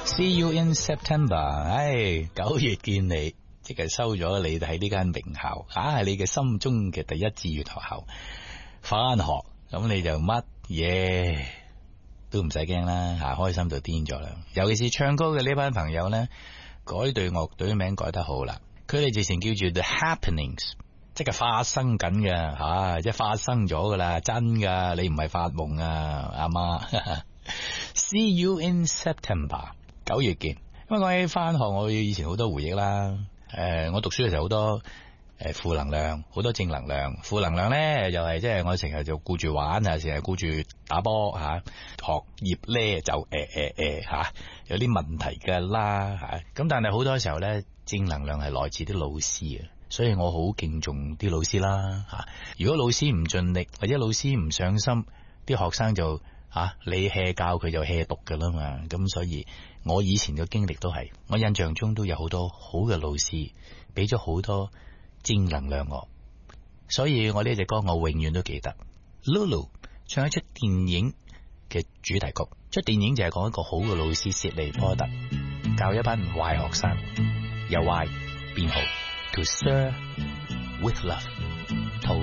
See you in September。9月見你，即係收咗你喺呢間名校，係你嘅心中嘅第一志願學校。翻學咁你就乜嘢都唔使驚啦，開心就癲咗啦。尤其是唱歌嘅呢班朋友呢，改隊樂隊名改得好啦，佢哋直情叫做 The Happenings， 即係發生緊嘅，即係發生咗噶啦，真噶，你唔係發夢啊，阿媽。See you in September。9月見。咁講起翻學，我以前好多回憶啦。我讀書嘅時候好多負能量，好多正能量。負能量咧又係即係我成日就顧住玩啊，成日顧住打波吓，學業咧就有啲問題噶啦吓。咁但係好多時候咧，正能量係來自啲老師啊，所以我好敬重啲老師啦吓。如果老師唔盡力或者老師唔上心，啲學生就你 hea 教佢就 hea 讀噶啦嘛。咁所以我以前嘅經歷都係，我印象中都有好多好嘅老師俾咗好多正能量我，所以我呢隻歌我永遠都記得。Lulu 唱一出電影嘅主題曲，出電影就係講一個好嘅老師薛利波特教一班壞學生由壞變好，To serve with love。